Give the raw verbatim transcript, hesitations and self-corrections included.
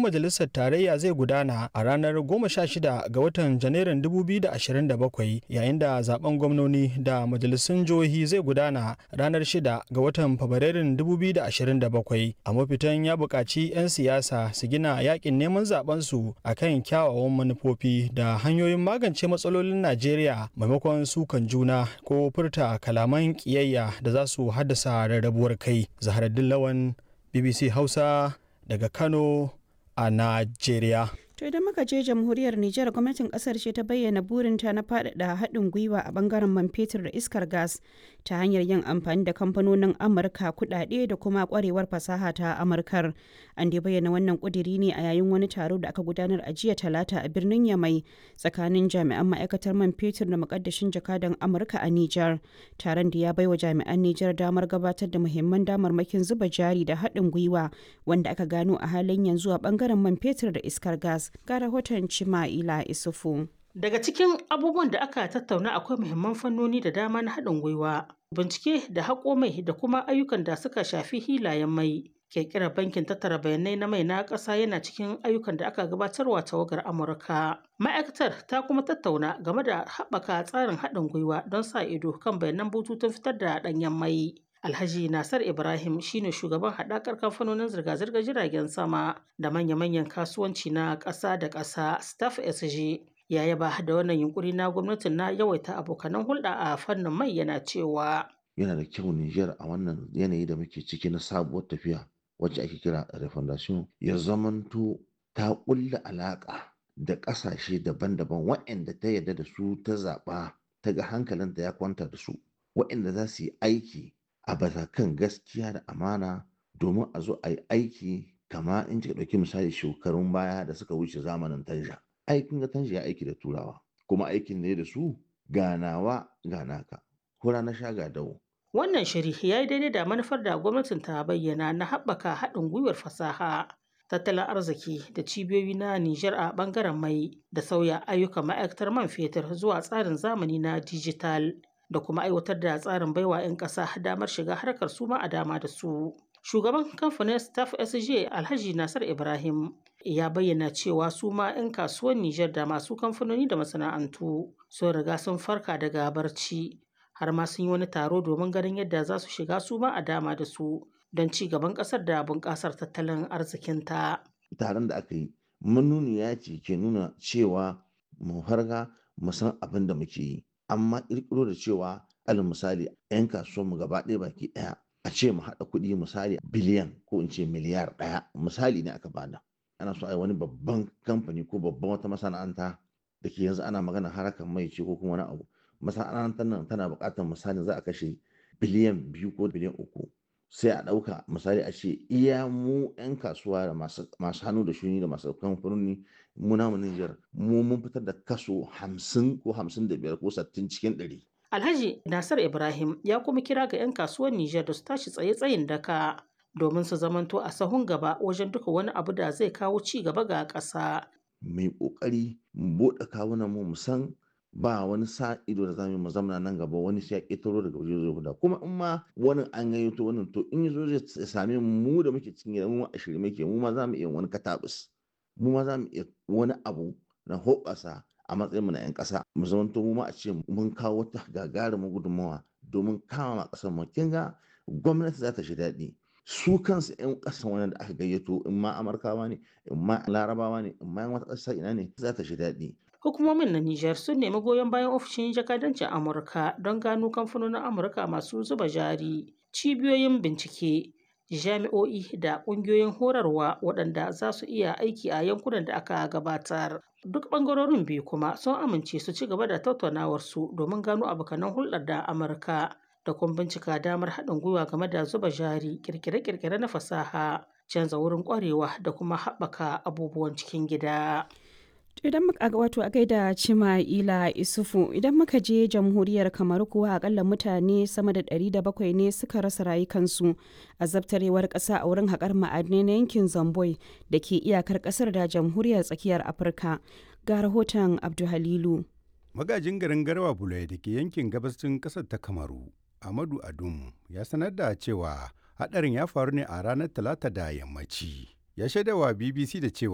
majalisar tarayya zai gudana a ranar goma sha shida ga watan Janairun dubu biyu da ashirin da bakwai, yayin da zaben gwamnoni da majalisun jihohi zai gudana ranar shida ga watan Fabrairun dubu biyu da ashirin da bakwai. A mafitan ya buƙaci 'yan siyasa su gina yakin neman zaben su akan kyawawan manufofi da hanyoyin magance matsalolin Najeriya maimakon sukan juna ko furta kalaman ƙiyayya da za su haddasa rarrabuwar kai. Zaharaddin Lawan, B B C Hausa daga Kano a Najeriya. To idan muka je jamhuriyar Nijar, gwamnatin kasar ce ta bayyana burinta na faɗaɗa haɗin gwiwa a bangaren man fetur da iskar gas ta hanyar yin amfani da kamfanonin Amurka, kuɗaɗe da kuma ƙwarewar fasaha ta Amurkar. An dai bayyana wannan ƙudiri ne a yayin wani taro da aka gudanar a jiya Talata a birnin Yamai tsakanin jami'an ma'aikatar man fetur da muƙaddashin jakadan Amurka a Nijar. Taron da ya baiwa jami'an Nijar damar gabatar da muhimman damarmakin zuba jari da haɗin gwiwa wanda aka gano a halin yanzu a bangaren man fetur da iskar gas. Ga rahoton Cima'ila Isufu. Daga cikin abubuwan da aka tattauna akwai muhimman fannoni da dama na haɗin gwiwa, bincike da haƙo mai da kuma ayyukan da suka shafi hilayen mai. Ƙirƙirar bankin tattara bayanai na mai na ƙasa yana cikin ayyukan da aka gabatarwa tawagar Amurka. Ma'aikatar ta kuma tattauna game da haɓaka tsarin haɗin gwiwa don sa ido kan bayanan bututun fitar da ɗanyen mai. Alhaji Nasar Ibrahim shine shugaban haɗakar kamfanonin zirga-zirgar jiragen sama da manya-manyan kasuwanci na ƙasa da ƙasa Staff S G. Ya yaba da wannan yunkuri na gwamnatin na yawaita abokanan hulɗa a fannin mai, yana cewa yana da kyau Nijar a wannan yanayi da muke ciki na sabuwar tafiya wacce ake kira refondation ya zamanto ta ƙulla alaƙa da ƙasashe daban-daban waɗanda ta yarda da su, ta zaɓa, ta ga hankalinta ya kwanta da su, waɗanda za su yi aiki a bisa kan gaskiya da amana domin a zo a yi aiki kama in kika ɗauki misali shekarun baya da suka wuce zamanin Tanja. Aikin ga Tanja ya aiki da Turawa, kuma aikin ne da su ganawa ganaka, hura na sha ga dawo. Wannan shiri ya yi daidai da manufar da gwamnatin ta bayyana na haɓaka haɗin gwiwar fasaha, tattalin arziki da cibiyoyi na Nijar a ɓangaren mai da sauya ayyukan ma'aikatar man fetur zuwa tsarin zamani na dijital. Da kuma aiwatar da tsarin baiwa 'yan ƙasa damar shiga harkar su ma a dama da su. Shugaban kamfanin Staff S J Alhaji Nasar Ibrahim ya bayyana cewa su ma 'yan kasuwan Nijar da masu kamfanoni da masana'antu sun riga sun farka daga barci, har ma sun yi wani taro domin ganin yadda za su shiga su ma a dama da su don ci gaban ƙasar da bunƙasar tattalin arzikinta. Taron da aka yi manuniya ce ke nuna cewa mu farga mu san abin da muke yi. Amma ƙirƙiro da cewa alal misali 'yan kasuwanmu gaba ɗaya baki ɗaya a ce mu haɗa kuɗi misali biliyan ko in ce miliyar ɗaya, misali ne aka bada. Ana so a yi wani babban kamfani ko babban wata masana'anta da ke yanzu ana magana harkar mai ce ko kuma wani abu. Masana'antar nan tana buƙatar misali za a kashe biliyan biyu ko biliyan uku. Sai a ɗauka misali a ce iya mu 'yan kasuwa da masu hannu da shuni da masu kamfanoni mu namu Nijar mu mun fitar da kaso hamsin ko hamsin da biyar ko sittin cikin ɗari. Alhaji Nasar Ibrahim ya kuma kira ga 'yan kasuwar Nijar da su tashi tsaye-tsayin daka domin su zamanto a sahun gaba wajen duka wani abu da zai kawo ci gaba ga ƙasa. Mai ƙoƙari mu buɗe kawunan mu mu san ba wani sa ido da zamu mu zamana nan gaba wani sai ya ƙetaro daga waje zai guda, kuma in ma wani an gayyato wannan to in yazo zai same mu da muke cikin gida mu a shirye muke, mu ma za mu iya wani katabus, mu ma za mu iya wani abu na hoɓasa a matsayin mu na 'yan ƙasa, mu zamanto mu ma a ce mun kawo wata gagarumin gudunmawa domin kama ma ƙasar mu. Kin ga gwamnati za ta shi daɗi, su kansu 'yan ƙasan wannan da aka gayyato in ma Amurkawa ne, in ma Larabawa ne, in ma 'yan wata ƙasa ina ne, za ta shi daɗi. Hukumomin na Nijar sun nemi goyon bayan ofishin jakadancin Amurka don gano kamfanonin Amurka masu zuba jari, cibiyoyin bincike, jami'o'i da ƙungiyoyin horarwa waɗanda za su iya aiki a yankunan da aka gabatar. Duk ɓangarorin biyu kuma sun amince su ci gaba da tattaunawarsu domin gano abokanan hulɗar da Amurka da kuma bincika damar haɗin gwiwa game da zuba jari, ƙirƙire-ƙirƙire na fasaha, canza wurin ƙwarewa da kuma haɓaka abubuwan cikin gida. Idan muka ga wato a gaida Cima'ila Isufu, idan muka je jamhuriyar Kamaru kuwa akalla mutane sama da ɗari da bakwai ne suka rasa rayukansu a zabtarewar ƙasa a wurin haƙar ma'adinai na yankin Zamboi da ke iyakar ƙasar da jamhuriyar tsakiyar Afirka. Ga rahoton Abdu Halilu. Magajin garin Garwa Bulai da ke yankin gabashin ƙasar ta Kamaru, Amadu Adum, ya sanar da cewa haɗarin ya faru ne a ranar Talata da yammaci. Ya shaidawa B B C da cewa